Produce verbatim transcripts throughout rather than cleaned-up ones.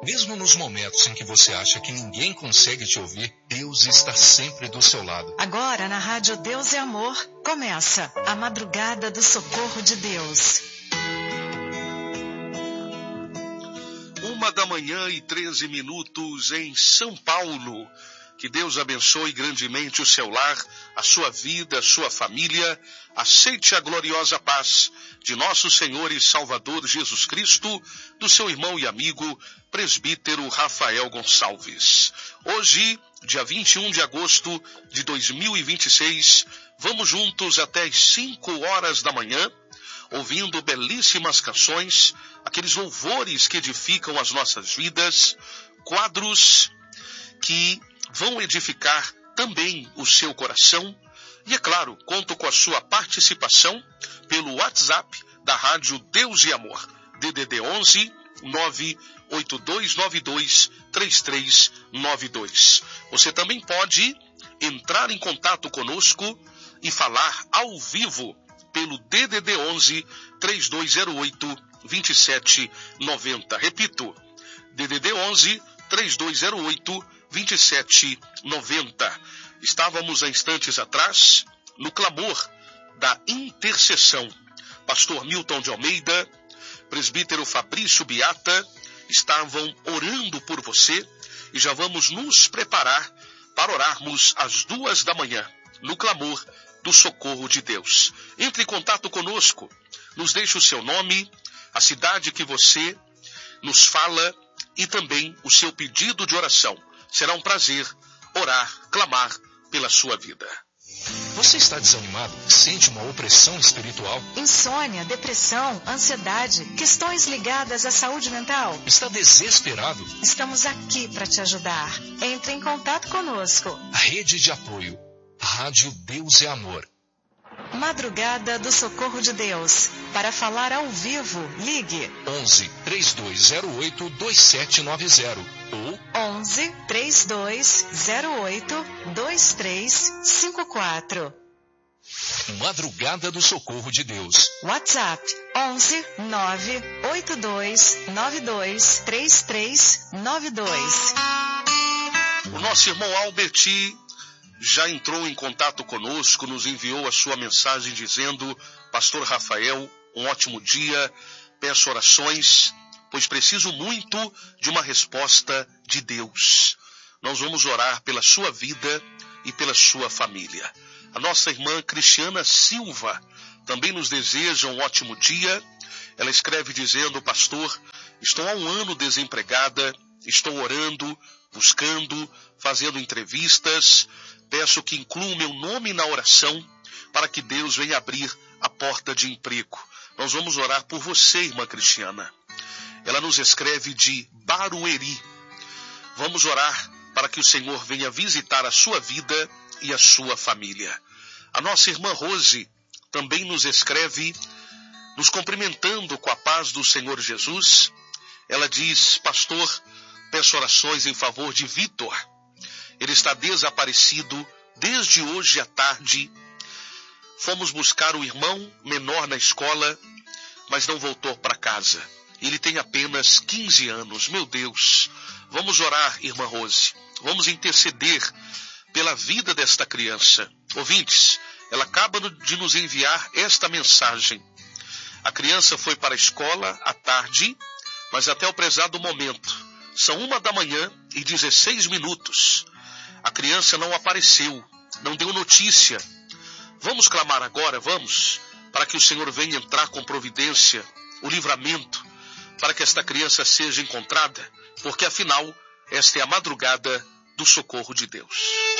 Mesmo nos momentos em que você acha que ninguém consegue te ouvir, Deus está sempre do seu lado. Agora, na Rádio Deus é Amor, começa a Madrugada do Socorro de Deus. Uma da manhã e treze minutos em São Paulo. Que Deus abençoe grandemente o seu lar, a sua vida, a sua família. Aceite a gloriosa paz de nosso Senhor e Salvador Jesus Cristo, do seu irmão e amigo, presbítero Rafael Gonçalves. Hoje, dia vinte e um de agosto de dois mil e vinte e seis, vamos juntos até as cinco horas da manhã, ouvindo belíssimas canções, aqueles louvores que edificam as nossas vidas, quadros que vão edificar também o seu coração. E é claro, conto com a sua participação pelo WhatsApp da Rádio Deus e Amor, D D D onze, nove oito dois nove dois, três três nove dois. Você também pode entrar em contato conosco e falar ao vivo pelo D D D onze, três dois zero oito, dois sete nove zero. Repito, D D D onze, três dois zero oito, dois sete nove zero. Estávamos há instantes atrás no clamor da intercessão. Pastor Milton de Almeida, presbítero Fabrício Beata, estavam orando por você e já vamos nos preparar para orarmos às duas da manhã, no clamor do socorro de Deus. Entre em contato conosco, nos deixe o seu nome, a cidade que você nos fala e também o seu pedido de oração. Será um prazer orar, clamar pela sua vida. Você está desanimado? Sente uma opressão espiritual? Insônia, depressão, ansiedade, questões ligadas à saúde mental? Está desesperado? Estamos aqui para te ajudar. Entre em contato conosco. Rede de apoio. Rádio Deus é Amor. Madrugada do Socorro de Deus. Para falar ao vivo, ligue onze, três dois zero oito, dois sete nove zero ou onze, três dois zero oito, dois três cinco quatro. Madrugada do Socorro de Deus. WhatsApp onze, nove oito dois nove dois, três três nove dois. O nosso irmão Alberti já entrou em contato conosco, nos enviou a sua mensagem dizendo: Pastor Rafael, um ótimo dia, peço orações, pois preciso muito de uma resposta de Deus. Nós vamos orar pela sua vida e pela sua família. A nossa irmã Cristiana Silva também nos deseja um ótimo dia. Ela escreve dizendo: Pastor, estou há um ano desempregada, estou orando, buscando, fazendo entrevistas. Peço que inclua o meu nome na oração para que Deus venha abrir a porta de emprego. Nós vamos orar por você, irmã Cristiana. Ela nos escreve de Barueri. Vamos orar para que o Senhor venha visitar a sua vida e a sua família. A nossa irmã Rose também nos escreve, nos cumprimentando com a paz do Senhor Jesus. Ela diz: Pastor, peço orações em favor de Vitor. Ele está desaparecido desde hoje à tarde. Fomos buscar o irmão menor na escola, mas não voltou para casa. Ele tem apenas quinze anos. Meu Deus, vamos orar, irmã Rose. Vamos interceder pela vida desta criança. Ouvintes, ela acaba de nos enviar esta mensagem. A criança foi para a escola à tarde, mas até o prezado momento, são uma da manhã e dezesseis minutos. A criança não apareceu, não deu notícia. Vamos clamar agora, vamos, para que o Senhor venha entrar com providência, o livramento, para que esta criança seja encontrada, porque afinal, esta é a madrugada do socorro de Deus.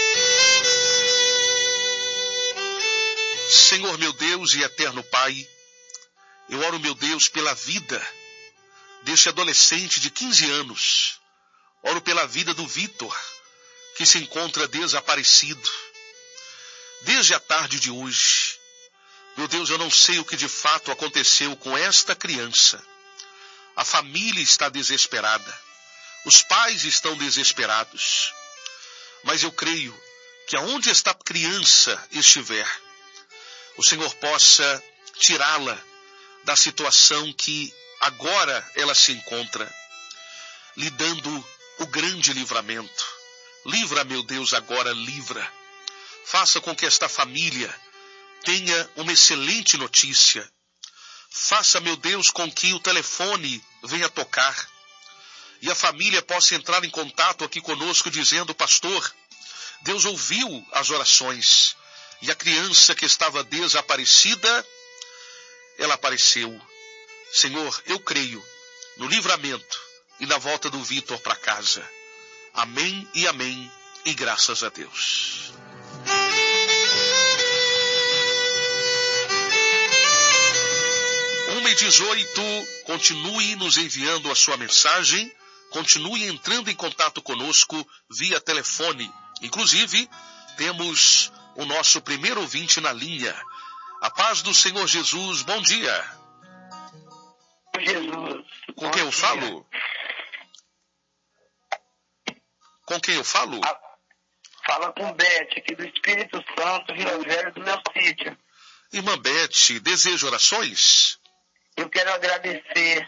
Senhor meu Deus e eterno Pai, eu oro, meu Deus, pela vida deste adolescente de quinze anos. Oro pela vida do Vitor, que se encontra desaparecido desde a tarde de hoje. Meu Deus, eu não sei o que de fato aconteceu com esta criança. A família está desesperada, os pais estão desesperados, mas eu creio que aonde esta criança estiver, o Senhor possa tirá-la da situação que agora ela se encontra. lhe dando o grande livramento. Livra, meu Deus, agora, livra. Faça com que esta família tenha uma excelente notícia. Faça, meu Deus, com que o telefone venha tocar e a família possa entrar em contato aqui conosco dizendo: pastor, Deus ouviu as orações e a criança que estava desaparecida, ela apareceu. Senhor, eu creio no livramento e na volta do Vitor para casa. Amém e amém, e graças a Deus. uma e dezoito, continue nos enviando a sua mensagem, continue entrando em contato conosco via telefone. Inclusive, temos o nosso primeiro ouvinte na linha. A paz do Senhor Jesus, bom dia. Jesus. Com quem eu falo? Com quem eu falo? Fala com Beth, aqui do Espírito Santo, Vila Velha, do meu sítio. Irmã Beth, deseja orações? Eu quero agradecer.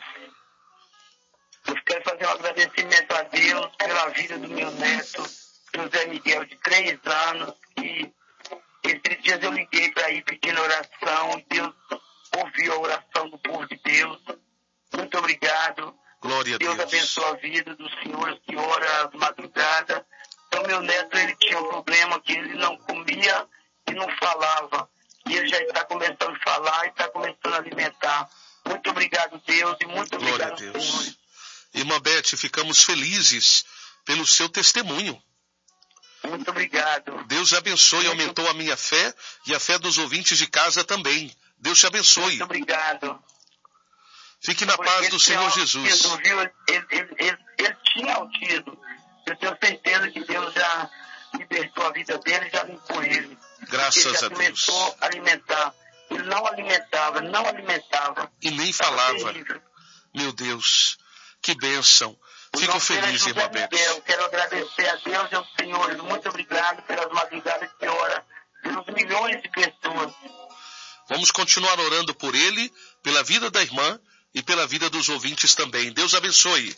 Eu quero fazer um agradecimento a Deus pela vida do meu neto, José Miguel, de três anos, que esses dias eu liguei para ir pedindo oração, e Deus ouviu a oração do povo de Deus. Muito obrigado. Glória a Deus. Deus abençoe a vida dos senhores que ora de madrugada. Então, meu neto, ele tinha um problema que ele não comia e não falava. E ele já está começando a falar e está começando a alimentar. Muito obrigado, Deus, e muito Glória obrigado, a Deus. Senhor. Irmã Beth, ficamos felizes pelo seu testemunho. Muito obrigado. Deus abençoe, Muito... aumentou a minha fé e a fé dos ouvintes de casa também. Deus te abençoe. Muito obrigado. Fique na Porque paz do Senhor autismo, Jesus. Viu? Ele, ele, ele, ele, ele tinha autismo. Eu tenho certeza que Deus já libertou a vida dele e já limpou ele. Graças ele já a Deus. começou a alimentar. Ele não alimentava, não alimentava. E nem Estava falava. terrível. Meu Deus, que bênção. O Fico nome dele é feliz, José irmã Beth. Miguel. Quero agradecer a Deus e ao Senhor. Muito obrigado pelas madrugadas que ora, pelos milhões de pessoas. Vamos continuar orando por ele, pela vida da irmã e pela vida dos ouvintes também. Deus abençoe.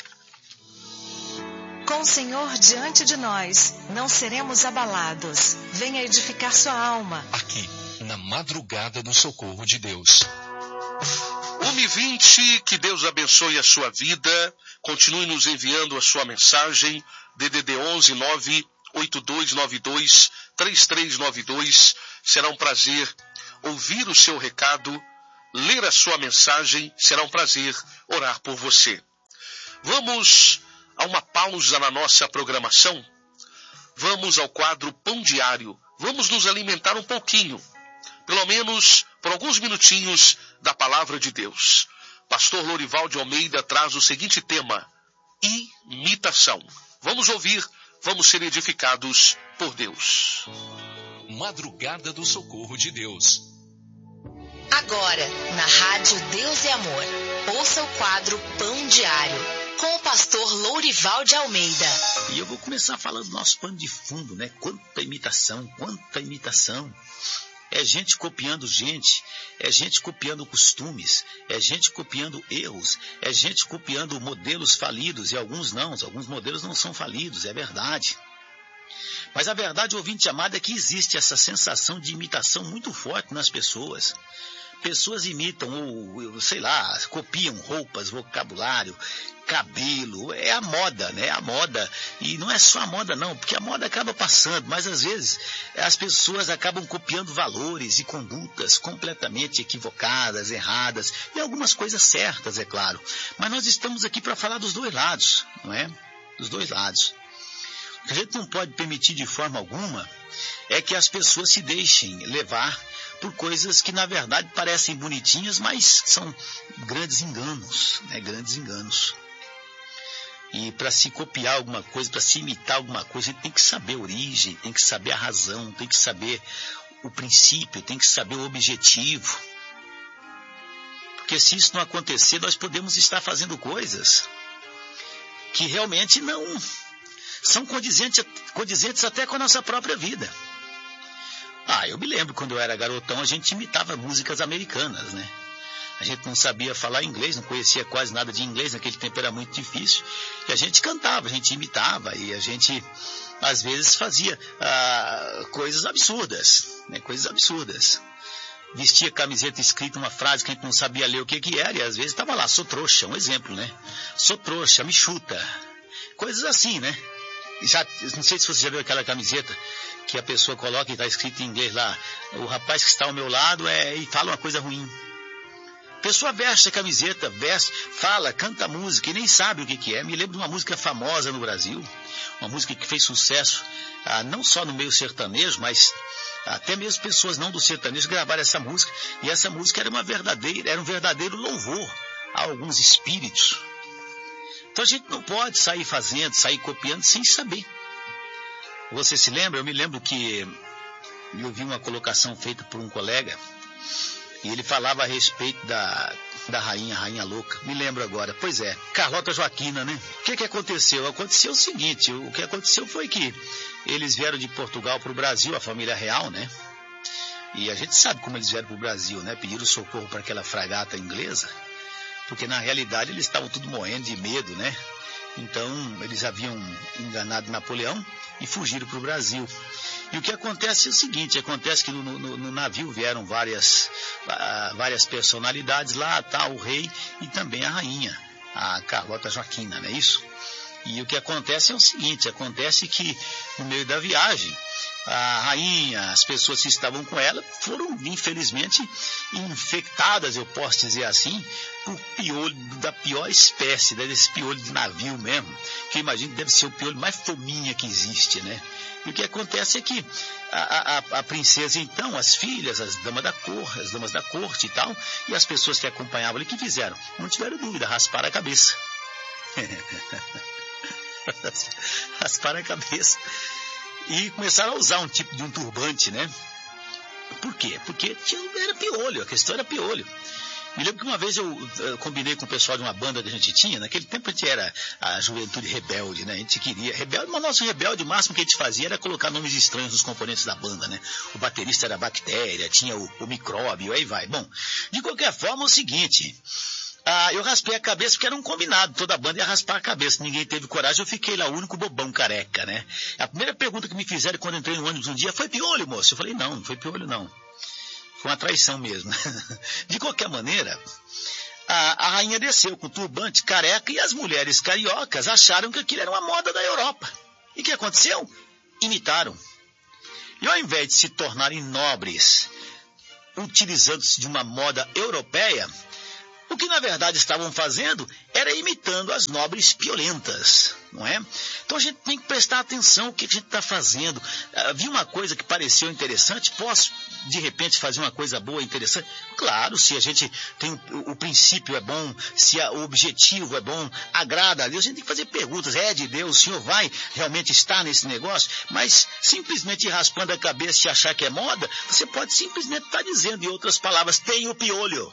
Com o Senhor diante de nós, não seremos abalados. Venha edificar sua alma. Aqui, na madrugada do socorro de Deus. uma e vinte, que Deus abençoe a sua vida. Continue nos enviando a sua mensagem. D D D onze nove oito dois nove dois três três nove dois. Será um prazer ouvir o seu recado, ler a sua mensagem. Será um prazer orar por você. Vamos a uma pausa na nossa programação. Vamos ao quadro Pão Diário. Vamos nos alimentar um pouquinho, pelo menos por alguns minutinhos, da palavra de Deus. Pastor Lourival de Almeida traz o seguinte tema: imitação. Vamos ouvir, vamos ser edificados por Deus. Madrugada do socorro de Deus. Agora, na Rádio Deus e Amor, ouça o quadro Pão Diário, com o pastor Lourival de Almeida. E eu vou começar falando do nosso pano de fundo, né? Quanta imitação, quanta imitação. É gente copiando gente, é gente copiando costumes, é gente copiando erros, é gente copiando modelos falidos, e alguns não, alguns modelos não são falidos, é verdade. Mas a verdade, ouvinte amado, é que existe essa sensação de imitação muito forte nas pessoas. Pessoas imitam, ou sei lá, copiam roupas, vocabulário, cabelo, é a moda, né? É a moda. E não é só a moda não, porque a moda acaba passando, mas às vezes as pessoas acabam copiando valores e condutas completamente equivocadas, erradas, e algumas coisas certas, é claro. Mas nós estamos aqui para falar dos dois lados, não é? Dos dois lados. O que a gente não pode permitir de forma alguma é que as pessoas se deixem levar por coisas que na verdade parecem bonitinhas, mas são grandes enganos, né? Grandes enganos. E para se copiar alguma coisa, para se imitar alguma coisa, a gente tem que saber a origem, tem que saber a razão, tem que saber o princípio, tem que saber o objetivo. Porque se isso não acontecer, nós podemos estar fazendo coisas que realmente não são condizentes, condizentes até com a nossa própria vida. Ah, eu me lembro quando eu era garotão, a gente imitava músicas americanas, né? A gente não sabia falar inglês, não conhecia quase nada de inglês, naquele tempo era muito difícil. E a gente cantava, a gente imitava e a gente, às vezes, fazia ah, coisas absurdas, né? Coisas absurdas. Vestia camiseta escrita uma frase que a gente não sabia ler o que que era e às vezes estava lá, sou trouxa, um exemplo, né? Sou trouxa, me chuta. Coisas assim, né? Já, não sei se você já viu aquela camiseta que a pessoa coloca e está escrito em inglês lá, o rapaz que está ao meu lado é, e fala uma coisa ruim. A pessoa veste a camiseta, veste, fala, canta música e nem sabe o que que é. Me lembro de uma música famosa no Brasil, uma música que fez sucesso ah, não só no meio sertanejo, mas até mesmo pessoas não do sertanejo gravaram essa música. E essa música era uma verdadeira, era um verdadeiro louvor a alguns espíritos. Então a gente não pode sair fazendo, sair copiando sem saber. Você se lembra? Eu me lembro que eu vi uma colocação feita por um colega e ele falava a respeito da, da rainha, rainha louca. Me lembro agora. Pois é, Carlota Joaquina, né? O que que aconteceu? Aconteceu o seguinte, o que aconteceu foi que eles vieram de Portugal para o Brasil, a família real, né? E a gente sabe como eles vieram para o Brasil, né? Pediram socorro para aquela fragata inglesa, porque na realidade eles estavam tudo morrendo de medo, né? Então eles haviam enganado Napoleão e fugiram para o Brasil. E o que acontece é o seguinte, acontece que no, no, no navio vieram várias, uh, várias personalidades lá, tá, o rei e também a rainha, a Carlota Joaquina, não é isso? E o que acontece é o seguinte, acontece que no meio da viagem, a rainha, as pessoas que estavam com ela foram, infelizmente, infectadas, eu posso dizer assim, por piolho da pior espécie, desse piolho de navio mesmo, que eu imagino que deve ser o piolho mais fominha que existe, né? E o que acontece é que a, a, a princesa, então, as filhas, as damas da cor, as damas da corte e tal, e as pessoas que acompanhavam ali, que fizeram? Não tiveram dúvida, rasparam a cabeça. Rasparam a cabeça. E começaram a usar um tipo de um turbante, né? Por quê? Porque tinha, era piolho, a questão era piolho. Me lembro que uma vez eu, eu combinei com o pessoal de uma banda que a gente tinha, naquele tempo a gente era a juventude rebelde, né? A gente queria, rebelde, mas nosso rebelde, o máximo que a gente fazia era colocar nomes estranhos nos componentes da banda, né? O baterista era bactéria, tinha o, o micróbio, aí vai. Bom, de qualquer forma é o seguinte... Ah, eu raspei a cabeça porque era um combinado, toda a banda ia raspar a cabeça, ninguém teve coragem, eu fiquei lá, o único bobão careca, né? A primeira pergunta que me fizeram quando entrei no ônibus um dia foi piolho, moço? Eu falei, não, não foi piolho não, foi uma traição mesmo. De qualquer maneira, a, a rainha desceu com turbante, careca, e as mulheres cariocas acharam que aquilo era uma moda da Europa. E o que aconteceu? Imitaram. E ao invés de se tornarem nobres, utilizando-se de uma moda europeia, o que na verdade estavam fazendo era imitando as nobres piolentas, não é? Então a gente tem que prestar atenção no que a gente está fazendo. Ah, vi uma coisa que pareceu interessante, posso de repente fazer uma coisa boa, interessante? Claro, se a gente tem o, o princípio é bom, se a, o objetivo é bom, agrada a Deus, a gente tem que fazer perguntas. É de Deus, o senhor vai realmente estar nesse negócio? Mas simplesmente ir raspando a cabeça e achar que é moda, você pode simplesmente estar dizendo, em outras palavras, tem o piolho.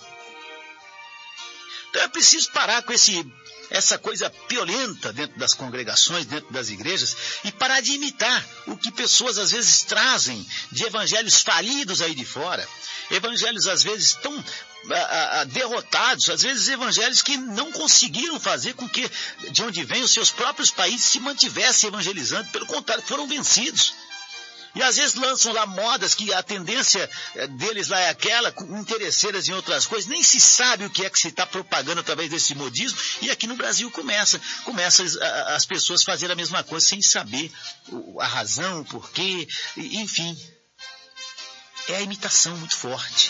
Então é preciso parar com esse, essa coisa piolenta dentro das congregações, dentro das igrejas, e parar de imitar o que pessoas às vezes trazem de evangelhos falidos aí de fora. Evangelhos às vezes tão a, a, derrotados, às vezes evangelhos que não conseguiram fazer com que de onde vêm os seus próprios países se mantivessem evangelizando, pelo contrário, foram vencidos. E às vezes lançam lá modas que a tendência deles lá é aquela, interesseiras em outras coisas, nem se sabe o que é que se está propagando através desse modismo, e aqui no Brasil começa, começa as, as pessoas a fazer a mesma coisa sem saber a razão, o porquê, enfim. É a imitação muito forte.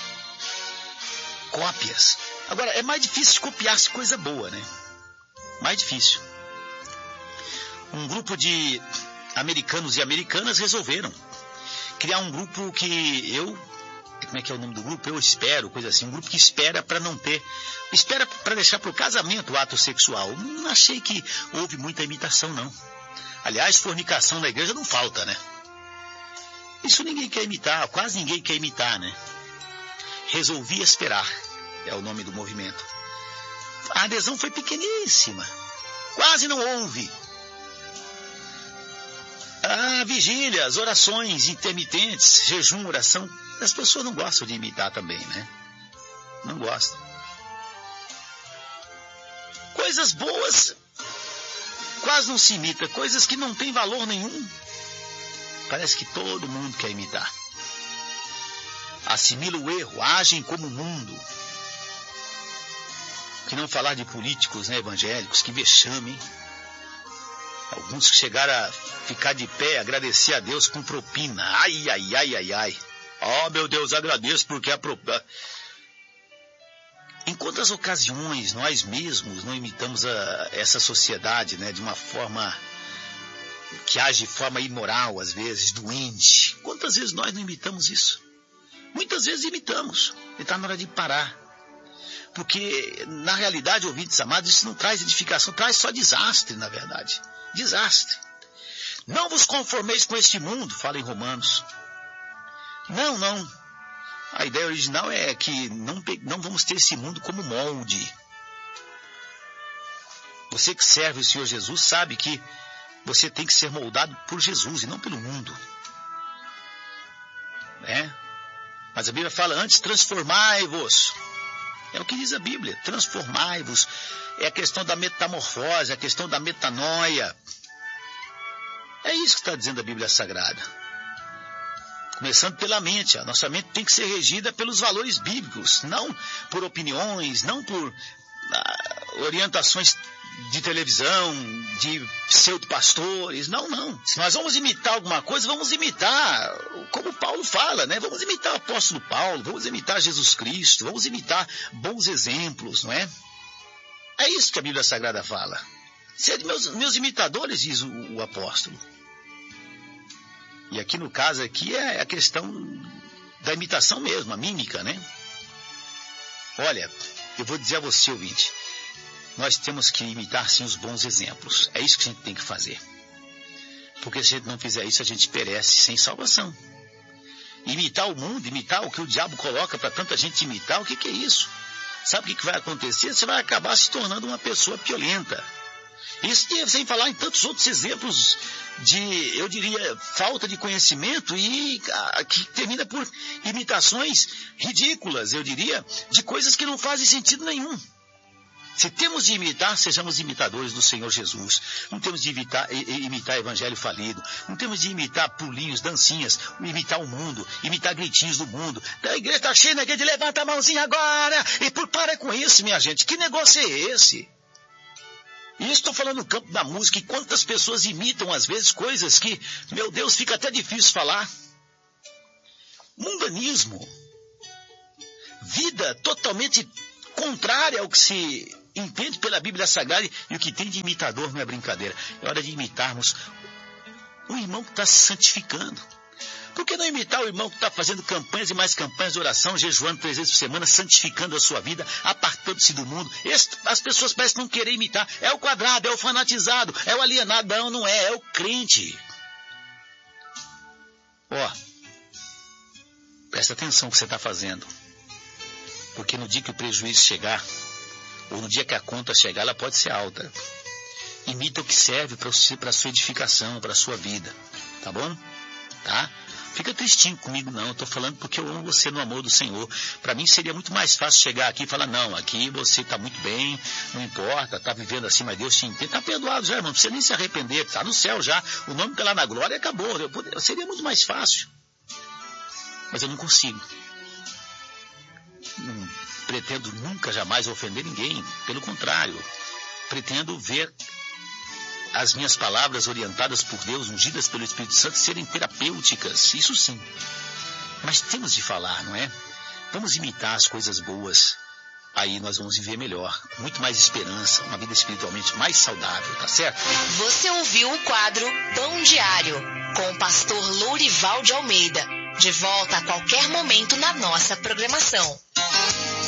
Cópias. Agora, é mais difícil de copiar-se coisa boa, né? Mais difícil. Um grupo de americanos e americanas resolveram criar um grupo que eu, como é que é o nome do grupo? Eu espero, coisa assim, um grupo que espera para não ter, espera para deixar para o casamento o ato sexual. Não achei que houve muita imitação, não. Aliás, fornicação na igreja não falta, né? Isso ninguém quer imitar, quase ninguém quer imitar, né? Resolvi esperar, é o nome do movimento. A adesão foi pequeníssima, quase não houve. Ah, vigílias, orações intermitentes, jejum, oração. As pessoas não gostam de imitar também, né? Não gostam. coisas boas quase não se imita, coisas que não têm valor nenhum. Parece que todo mundo quer imitar. Assimila o erro, agem como o mundo. Que não falar de políticos, né, evangélicos, que vexame, hein? Alguns que chegaram a ficar de pé, agradecer a Deus com propina. Ai, ai, ai, ai, ai. Oh, meu Deus, agradeço porque a propina... Em quantas ocasiões nós mesmos não imitamos a, essa sociedade, né, de uma forma que age de forma imoral, às vezes, doente? Quantas vezes nós não imitamos isso? Muitas vezes imitamos. E está na hora de parar. Porque, na realidade, ouvintes amados, isso não traz edificação, traz só desastre, na verdade. Desastre. Não vos conformeis com este mundo, fala em Romanos. Não, não. A ideia original é que não, não vamos ter esse mundo como molde. Você que serve o Senhor Jesus sabe que você tem que ser moldado por Jesus e não pelo mundo. É? Mas a Bíblia fala antes, transformai-vos. É o que diz a Bíblia, transformai-vos. É a questão da metamorfose, a questão da metanoia. É isso que está dizendo a Bíblia Sagrada. Começando pela mente. A nossa mente tem que ser regida pelos valores bíblicos, não por opiniões, não por ah, orientações de televisão, de pseudo-pastores. Não, não. Se nós vamos imitar alguma coisa, vamos imitar, como Paulo fala, né? Vamos imitar o apóstolo Paulo, vamos imitar Jesus Cristo, vamos imitar bons exemplos, não é? É isso que a Bíblia Sagrada fala. Sede meus, meus imitadores, diz o, o apóstolo. E aqui no caso aqui é a questão da imitação mesmo, a mímica, né? Olha, eu vou dizer a você, ouvinte, nós temos que imitar sim os bons exemplos. É isso que a gente tem que fazer. Porque se a gente não fizer isso, a gente perece sem salvação. Imitar o mundo, imitar o que o diabo coloca para tanta gente imitar, o que, que é isso? Sabe o que, que vai acontecer? Você vai acabar se tornando uma pessoa violenta. Isso sem falar em tantos outros exemplos de, eu diria, falta de conhecimento e a, que termina por imitações ridículas, eu diria, de coisas que não fazem sentido nenhum. Se temos de imitar, sejamos imitadores do Senhor Jesus. Não temos de imitar, imitar evangelho falido. Não temos de imitar pulinhos, dancinhas, imitar o mundo, imitar gritinhos do mundo. A igreja está cheia, né, de levanta a mãozinha agora. E por para com isso, minha gente. Que negócio é esse? E estou falando no campo da música, e quantas pessoas imitam, às vezes, coisas que, meu Deus, fica até difícil falar. Mundanismo. Vida totalmente contrária ao que se entende pela Bíblia Sagrada, e o que tem de imitador não é brincadeira. É hora de imitarmos o irmão que está se santificando. Por que não imitar o irmão que está fazendo campanhas e mais campanhas de oração, jejuando três vezes por semana, santificando a sua vida, apartando-se do mundo? Esse, as pessoas parecem não querer imitar. É o quadrado, é o fanatizado, é o alienado. Não, não é, é o crente. Ó, presta atenção no que você está fazendo. Porque no dia que o prejuízo chegar, ou no dia que a conta chegar, ela pode ser alta. Imita o que serve para a sua edificação, para a sua vida. Tá bom? Tá? Fica tristinho comigo, não. Eu estou falando porque eu amo você no amor do Senhor. Para mim seria muito mais fácil chegar aqui e falar, não, aqui você está muito bem, não importa, está vivendo assim, mas Deus te entende. Está perdoado já, irmão, não precisa nem se arrepender, está no céu já. O nome está lá na glória e acabou. Eu poderia, seria muito mais fácil. Mas eu não consigo. Não pretendo nunca, jamais ofender ninguém. Pelo contrário, pretendo ver as minhas palavras orientadas por Deus, ungidas pelo Espírito Santo, serem terapêuticas, isso sim. Mas temos de falar, não é? Vamos imitar as coisas boas. Aí nós vamos viver melhor, com muito mais esperança, uma vida espiritualmente mais saudável, tá certo? Você ouviu o quadro Pão Diário, com o pastor Lourival de Almeida. De volta a qualquer momento na nossa programação.